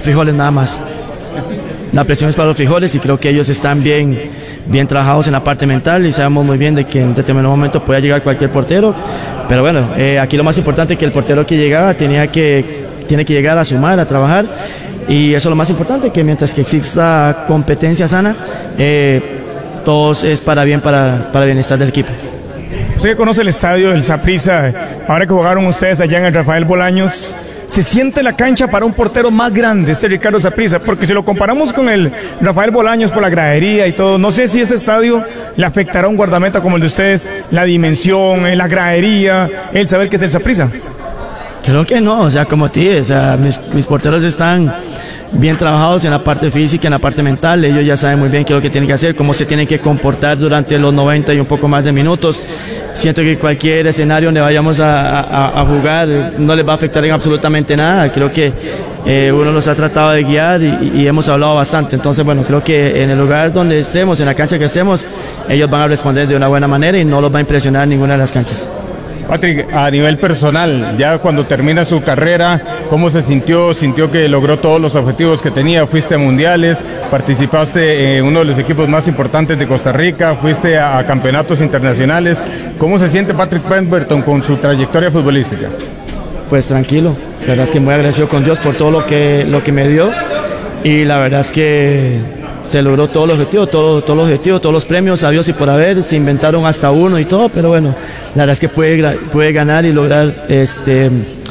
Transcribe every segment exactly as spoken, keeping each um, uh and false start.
frijoles nada más. La presión es para los frijoles y creo que ellos están bien, bien trabajados en la parte mental y sabemos muy bien de que en determinado momento puede llegar cualquier portero. Pero bueno, eh, aquí lo más importante es que el portero que llegaba tenía que, tiene que llegar a sumar, a trabajar. Y eso es lo más importante, que mientras que exista competencia sana, eh, todo es para bien, para, para el bienestar del equipo. Usted que conoce el estadio del Saprissa, ahora que jugaron ustedes allá en el Rafael Bolaños, ¿se siente la cancha para un portero más grande, este Ricardo Saprissa? Porque si lo comparamos con el Rafael Bolaños por la gradería y todo, no sé si este estadio le afectará a un guardameta como el de ustedes, la dimensión, la gradería, el saber que es el Saprissa. Creo que no, o sea, como te, o sea, mis, mis porteros están bien trabajados en la parte física, en la parte mental. Ellos ya saben muy bien qué es lo que tienen que hacer, cómo se tienen que comportar durante los noventa y un poco más de minutos. Siento que cualquier escenario donde vayamos a, a, a jugar no les va a afectar en absolutamente nada. Creo que eh, uno los ha tratado de guiar y, y hemos hablado bastante. Entonces, bueno, creo que en el lugar donde estemos, en la cancha que estemos, ellos van a responder de una buena manera y no los va a impresionar ninguna de las canchas. Patrick, a nivel personal, ya cuando termina su carrera, ¿cómo se sintió? ¿Sintió que logró todos los objetivos que tenía? Fuiste a mundiales, participaste en uno de los equipos más importantes de Costa Rica, fuiste a, a campeonatos internacionales. ¿Cómo se siente Patrick Pemberton con su trayectoria futbolística? Pues tranquilo, la verdad es que muy agradecido con Dios por todo lo que, lo que me dio y la verdad es que se logró todos los objetivos, todo, todos los objetivos, todos los premios, a Dios y por haber, se inventaron hasta uno y todo, pero bueno, la verdad es que puede, puede ganar y lograr este,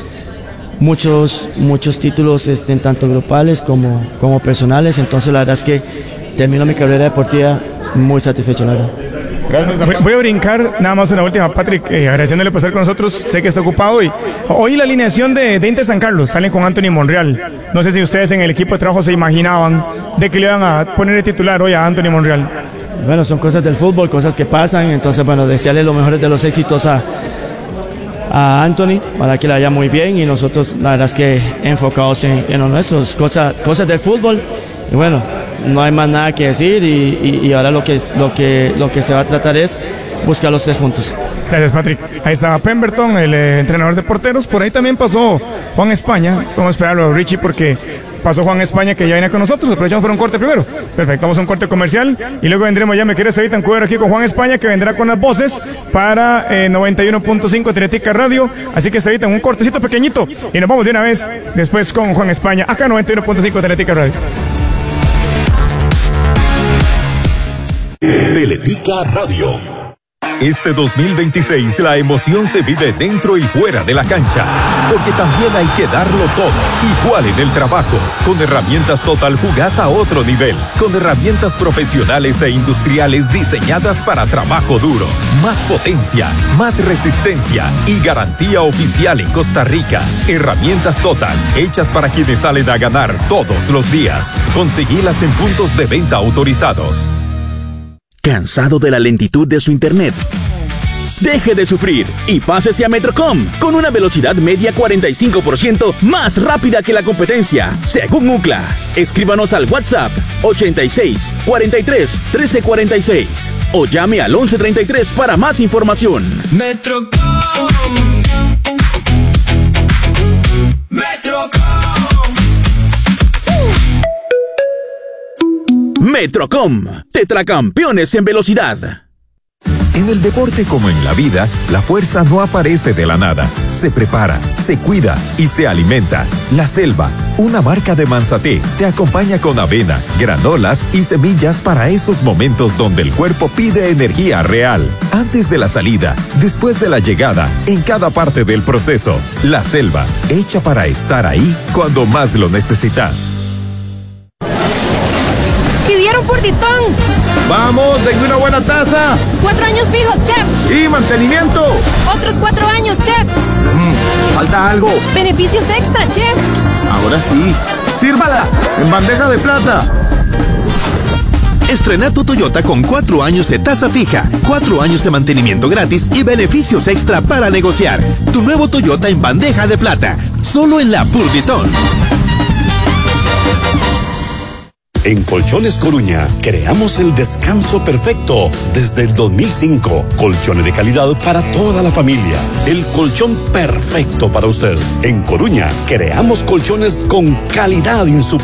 muchos, muchos títulos, este, tanto grupales como, como personales, entonces la verdad es que termino mi carrera deportiva muy satisfecho, la verdad. Gracias. Voy, voy a brincar nada más una última, Patrick, eh, agradeciéndole por estar con nosotros, sé que está ocupado y hoy la alineación de, de Inter San Carlos salen con Anthony Monreal. No sé si ustedes en el equipo de trabajo se imaginaban de que le iban a poner de titular hoy a Anthony Monreal. Bueno, son cosas del fútbol, cosas que pasan, entonces bueno, desearle los mejores de los éxitos a, a Anthony para que le vaya muy bien y nosotros la verdad es que enfocados en, en lo nuestro, cosas, cosas del fútbol y bueno, no hay más nada que decir y, y, y ahora lo que, lo, que, lo que se va a tratar es buscar los tres puntos. Gracias, Patrick. Ahí estaba Pemberton, el eh, entrenador de porteros. Por ahí también pasó Juan España. Vamos a esperarlo, Richie, porque pasó Juan España, que ya viene con nosotros. Aprovechamos por un corte primero. Perfecto, vamos a un corte comercial y luego vendremos ya, me quiero estar en aquí con Juan España, que vendrá con las voces para eh, noventa y uno punto cinco Atlética Radio. Así que está en un cortecito pequeñito y nos vamos de una vez después con Juan España, acá noventa y uno punto cinco Atlética Radio. Teletica Radio. Este dos mil veintiséis la emoción se vive dentro y fuera de la cancha, porque también hay que darlo todo, igual en el trabajo. Con herramientas Total jugás a otro nivel, con herramientas profesionales e industriales diseñadas para trabajo duro. Más potencia, más resistencia y garantía oficial en Costa Rica. Herramientas Total, hechas para quienes salen a ganar todos los días. Conseguilas en puntos de venta autorizados. ¿Cansado de la lentitud de su internet? Deje de sufrir y pásese a Metrocom con una velocidad media cuarenta y cinco por ciento más rápida que la competencia, según Ookla. Escríbanos al WhatsApp ochenta y seis, cuarenta y tres, trece cuarenta y seis o llame al once treinta y tres para más información. Metrocom. Metrocom. Metrocom, tetracampeones en velocidad. En el deporte como en la vida, la fuerza no aparece de la nada. Se prepara, se cuida y se alimenta. La Selva, una marca de Manzaté, te acompaña con avena, granolas y semillas para esos momentos donde el cuerpo pide energía real. Antes de la salida, después de la llegada, en cada parte del proceso. La Selva, hecha para estar ahí cuando más lo necesitas. ¡Pidieron por Ditón! ¡Vamos, denme una buena taza! ¡Cuatro años fijos, chef! ¡Y mantenimiento! ¡Otros cuatro años, chef! Mm, falta algo. ¡Beneficios extra, chef! Ahora sí. ¡Sírvala! ¡En bandeja de plata! Estrena tu Toyota con cuatro años de tasa fija, cuatro años de mantenimiento gratis y beneficios extra para negociar. Tu nuevo Toyota en bandeja de plata, solo en la Purditón. En Colchones Coruña, creamos el descanso perfecto desde el dos mil cinco. Colchones de calidad para toda la familia. El colchón perfecto para usted. En Coruña, creamos colchones con calidad insuperable.